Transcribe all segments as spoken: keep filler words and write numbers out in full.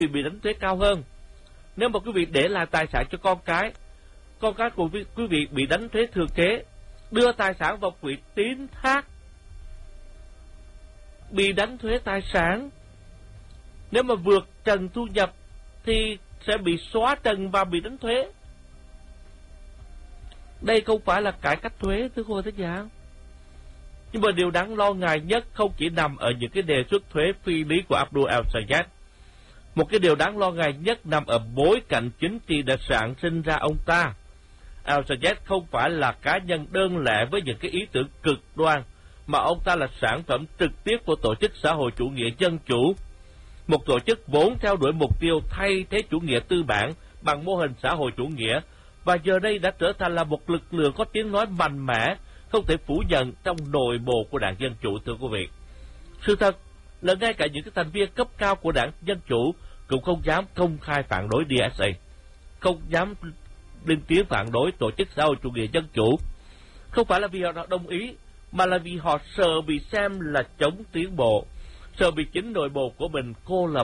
vị bị đánh thuế cao hơn. Nếu mà quý vị để lại tài sản cho con cái, con cái của quý vị bị đánh thuế thừa kế, đưa tài sản vào quỹ tín thác, bị đánh thuế tài sản. Nếu mà vượt trần thu nhập thì sẽ bị xóa trần và bị đánh thuế. Đây không phải là cải cách thuế, thưa cô thính giả. Nhưng mà điều đáng lo ngại nhất không chỉ nằm ở những cái đề xuất thuế phi lý của Abdul El-Sayed. Một cái điều đáng lo ngại nhất nằm ở bối cảnh chính trị đã sản sinh ra ông ta. El-Sayed không phải là cá nhân đơn lẻ với những cái ý tưởng cực đoan, mà ông ta là sản phẩm trực tiếp của tổ chức xã hội chủ nghĩa dân chủ, một tổ chức vốn theo đuổi mục tiêu thay thế chủ nghĩa tư bản bằng mô hình xã hội chủ nghĩa, và giờ đây đã trở thành là một lực lượng có tiếng nói mạnh mẽ, không thể phủ nhận trong nội bộ của đảng Dân Chủ, thưa quý vị. Sự thật là ngay cả những cái thành viên cấp cao của đảng Dân Chủ cũng không dám công khai phản đối đê ét a, không dám lên tiếng phản đối tổ chức xã hội chủ nghĩa dân chủ. Không phải là vì họ đồng ý, mà là vì họ sợ bị xem là chống tiến bộ, sợ bị chính nội bộ của mình cô lập.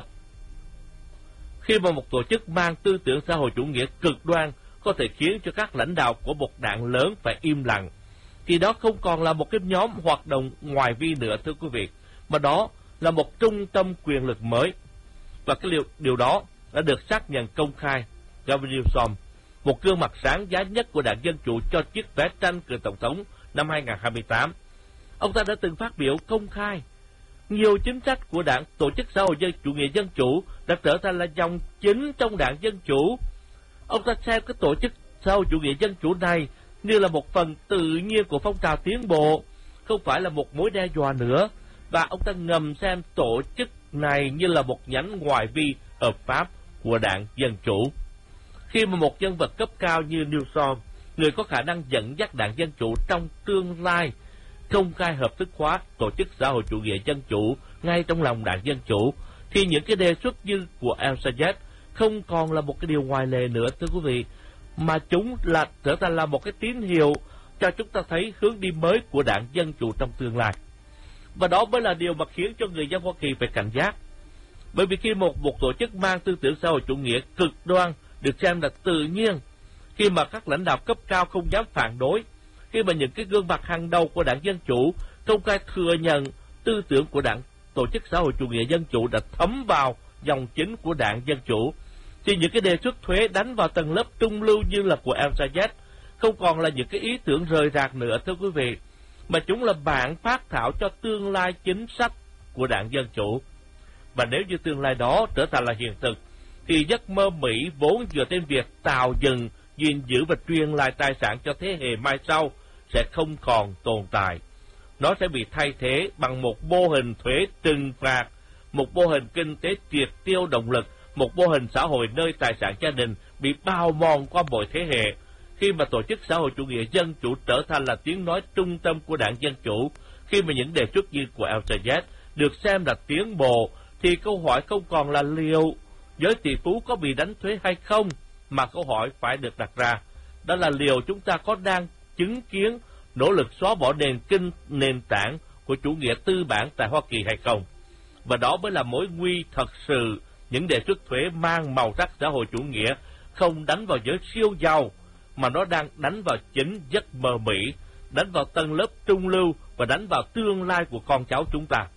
Khi mà một tổ chức mang tư tưởng xã hội chủ nghĩa cực đoan có thể khiến cho các lãnh đạo của một đảng lớn phải im lặng, thì đó không còn là một cái nhóm hoạt động ngoài vi nữa, thưa quý vị, mà đó là một trung tâm quyền lực mới. Và cái điều, điều đó đã được xác nhận công khai. Gavin Newsom, một gương mặt sáng giá nhất của đảng Dân Chủ cho chiếc vé tranh cử tổng thống năm hai nghìn không trăm hai mươi tám, ông ta đã từng phát biểu công khai nhiều chính sách của đảng tổ chức xã hội dân chủ nghĩa dân chủ đã trở thành là dòng chính trong đảng Dân Chủ. Ông ta xem cái tổ chức xã hội chủ nghĩa dân chủ này như là một phần tự nhiên của phong trào tiến bộ, không phải là một mối đe dọa nữa, và ông ta ngầm xem tổ chức này như là một nhánh ngoại vi hợp pháp của đảng Dân Chủ. Khi mà một nhân vật cấp cao như Newsom, người có khả năng dẫn dắt đảng Dân Chủ trong tương lai, công khai hợp thức hóa tổ chức xã hội chủ nghĩa dân chủ ngay trong lòng đảng Dân Chủ, thì những cái đề xuất như của El-Sayed không còn là một cái điều ngoài lề nữa, thưa quý vị, mà chúng là trở thành là một cái tín hiệu cho chúng ta thấy hướng đi mới của đảng Dân Chủ trong tương lai. Và đó mới là điều mà khiến cho người dân Hoa Kỳ phải cảnh giác. Bởi vì khi một, một tổ chức mang tư tưởng xã hội chủ nghĩa cực đoan được xem là tự nhiên, khi mà các lãnh đạo cấp cao không dám phản đối, khi mà những cái gương mặt hàng đầu của đảng Dân Chủ công khai thừa nhận tư tưởng của đảng tổ chức xã hội chủ nghĩa dân chủ đã thấm vào dòng chính của đảng Dân Chủ, thì những cái đề xuất thuế đánh vào tầng lớp trung lưu như là của El-Sayed không còn là những cái ý tưởng rời rạc nữa, thưa quý vị, mà chúng là bản phác thảo cho tương lai chính sách của đảng Dân Chủ. Và nếu như tương lai đó trở thành là hiện thực, thì giấc mơ Mỹ vốn dựa trên việc tạo dựng, gìn giữ và truyền lại tài sản cho thế hệ mai sau sẽ không còn tồn tại. Nó sẽ bị thay thế bằng một mô hình thuế trừng phạt, một mô hình kinh tế triệt tiêu động lực, một mô hình xã hội nơi tài sản gia đình bị bào mòn qua mọi thế hệ. Khi mà tổ chức xã hội chủ nghĩa dân chủ trở thành là tiếng nói trung tâm của đảng Dân Chủ, khi mà những đề xuất như của El-Sayed được xem là tiến bộ, thì câu hỏi không còn là liệu giới tỷ phú có bị đánh thuế hay không, mà câu hỏi phải được đặt ra, đó là liệu chúng ta có đang chứng kiến nỗ lực xóa bỏ nền kinh nền tảng của chủ nghĩa tư bản tại Hoa Kỳ hay không. Và đó mới là mối nguy thật sự. Những đề xuất thuế mang màu sắc xã hội chủ nghĩa không đánh vào giới siêu giàu, mà nó đang đánh vào chính giấc mơ Mỹ, đánh vào tầng lớp trung lưu và đánh vào tương lai của con cháu chúng ta.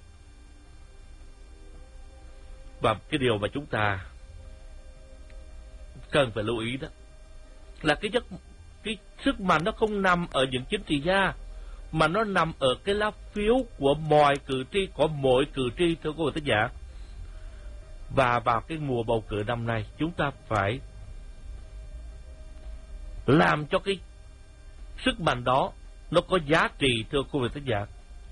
Và cái điều mà chúng ta cần phải lưu ý đó là cái giấc cái sức mạnh nó không nằm ở những chính trị gia, mà nó nằm ở cái lá phiếu của mọi cử tri, của mỗi cử tri, thưa quý vị thính giả. Và vào cái mùa bầu cử năm nay, chúng ta phải làm cho cái sức mạnh đó nó có giá trị, thưa quý vị thính giả.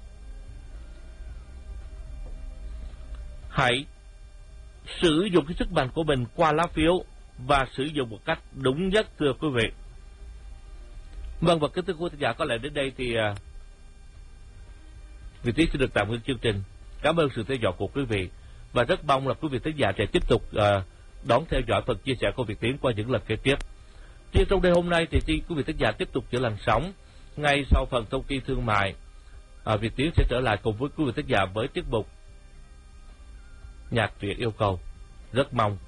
Hãy sử dụng cái sức mạnh của mình qua lá phiếu và sử dụng một cách đúng nhất, thưa quý vị. Vâng, và kính thưa quý vị thính giả, có lẽ đến đây thì uh, Việt Tiến sẽ được tạm ngưng chương trình. Cảm ơn sự theo dõi của quý vị, và rất mong là quý vị thính giả sẽ tiếp tục uh, đón theo dõi phần chia sẻ của Việt Tiến qua những lần kế tiếp. Thì trong đêm hôm nay thì quý vị thính giả tiếp tục trở làn sóng ngay sau phần thông tin thương mại. Uh, Việt Tiến sẽ trở lại cùng với quý vị thính giả với tiết mục Nhạc Việt Yêu Cầu. Rất mong